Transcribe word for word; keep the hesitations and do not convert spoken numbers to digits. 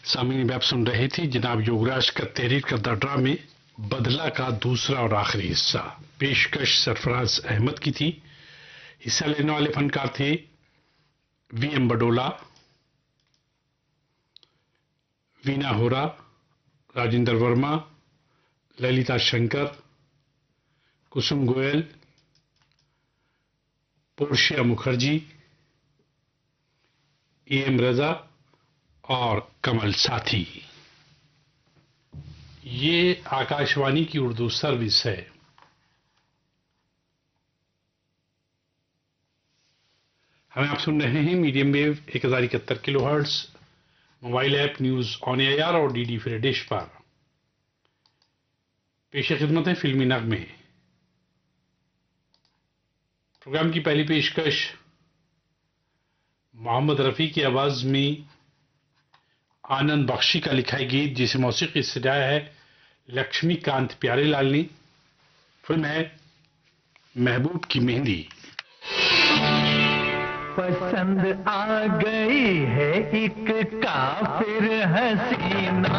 सामीन आप सुन रहे थे जनाब योगराज का तहरीर करदा ड्रामे बदला का दूसरा और आखिरी हिस्सा। पेशकश सरफराज अहमद की थी। हिस्सा लेने वाले फनकार थे वी एम बडोला, वीना होरा, राजेंद्र वर्मा, ललिता शंकर, कुसुम Goyal, Portia Mukherjee, A M रजा और कमल साथी। ये आकाशवाणी की उर्दू सर्विस है। हमें आप सुन रहे हैं मीडियम वेव एक हजार इकहत्तर kilo hertz, mobile app news on AIR और डीडी फ्री डिश पर। पेश खिदमत है फिल्मी नगमे। प्रोग्राम की पहली पेशकश मोहम्मद रफी की आवाज में आनंद बख्शी का लिखा गीत जिसे मौसीकी सजाया है लक्ष्मीकांत प्यारेलाल ने। फिल्म है महबूब की मेहंदी। पसंद आ गई है एक काफिर हसीना।